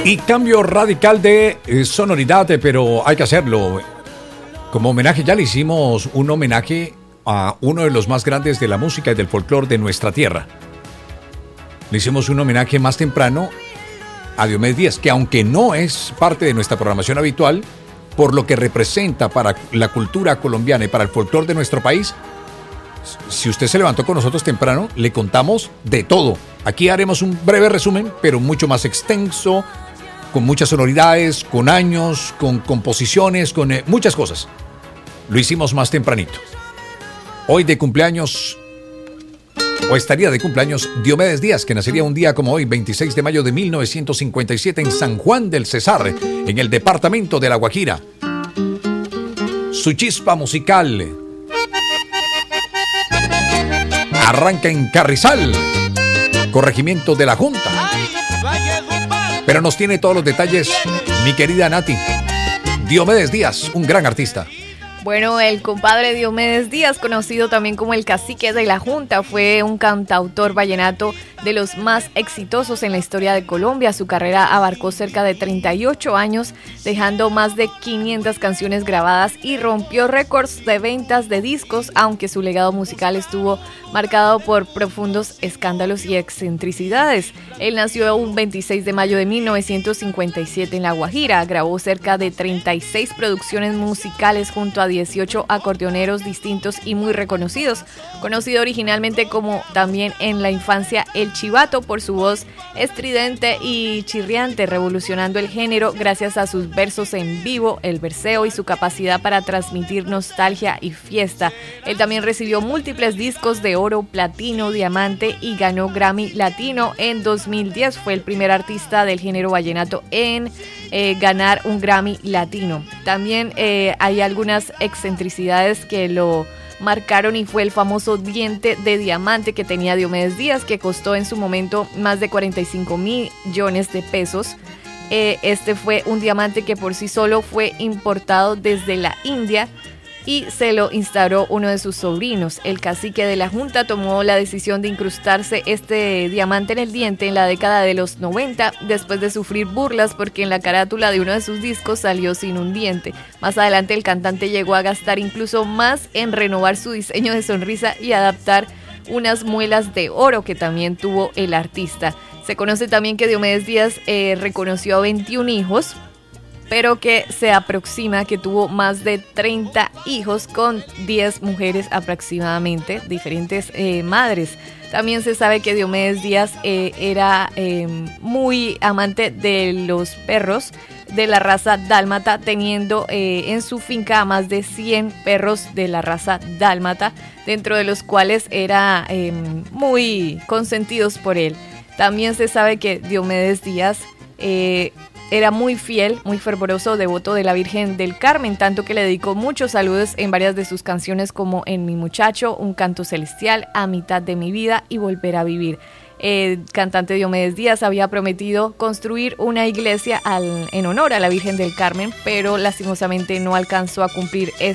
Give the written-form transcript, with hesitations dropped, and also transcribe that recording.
Y cambio radical de sonoridad, pero hay que hacerlo. Como homenaje ya le hicimos un homenaje a uno de los más grandes de la música y del folclore de nuestra tierra. Le hicimos un homenaje más temprano a Diomedes Díaz, que aunque no es parte de nuestra programación habitual, por lo que representa para la cultura colombiana y para el folclore de nuestro país, si usted se levantó con nosotros temprano, le contamos de todo. Aquí haremos un breve resumen, pero mucho más extenso, con muchas sonoridades, con años, con composiciones, con muchas cosas. Lo hicimos más tempranito. Hoy de cumpleaños, o estaría de cumpleaños, Diomedes Díaz, que nacería un día como hoy, 26 de mayo de 1957, en San Juan del Cesar, en el departamento de La Guajira. Su chispa musical arranca en Carrizal, corregimiento de la Junta. Pero nos tiene todos los detalles mi querida Nati. Diomedes Díaz, un gran artista. Bueno, el compadre Diomedes Díaz, conocido también como el cacique de la Junta, fue un cantautor vallenato de los más exitosos en la historia de Colombia. Su carrera abarcó cerca de 38 años, dejando más de 500 canciones grabadas y rompió récords de ventas de discos, aunque su legado musical estuvo marcado por profundos escándalos y excentricidades. Él nació un 26 de mayo de 1957 en La Guajira, grabó cerca de 36 producciones musicales junto a 18 acordeoneros distintos y muy reconocidos, conocido originalmente como también en la infancia El Chivato por su voz estridente y chirriante, revolucionando el género gracias a sus versos en vivo, el verseo y su capacidad para transmitir nostalgia y fiesta. Él también recibió múltiples discos de oro, platino, diamante y ganó Grammy Latino en 2010. Fue el primer artista del género vallenato en ganar un Grammy Latino. También hay algunas excentricidades que lo marcaron y fue el famoso diente de diamante que tenía Diomedes Díaz, que costó en su momento más de 45 millones de pesos. Este fue un diamante que por sí solo fue importado desde la India y se lo instauró uno de sus sobrinos. El cacique de la Junta tomó la decisión de incrustarse este diamante en el diente en la década de los 90, después de sufrir burlas porque en la carátula de uno de sus discos salió sin un diente. Más adelante el cantante llegó a gastar incluso más en renovar su diseño de sonrisa y adaptar unas muelas de oro que también tuvo el artista. Se conoce también que Diomedes Díaz reconoció a 21 hijos, pero que se aproxima que tuvo más de 30 hijos con 10 mujeres aproximadamente, diferentes madres. También se sabe que Diomedes Díaz era muy amante de los perros de la raza dálmata, teniendo en su finca más de 100 perros de la raza dálmata, dentro de los cuales era muy consentidos por él. También se sabe que Diomedes Díaz era muy fiel, muy fervoroso, devoto de la Virgen del Carmen, tanto que le dedicó muchos saludos en varias de sus canciones como En mi muchacho, Un canto celestial, A mitad de mi vida y Volver a vivir. El cantante Diomedes Díaz había prometido construir una iglesia en honor a la Virgen del Carmen, pero lastimosamente no alcanzó a cumplir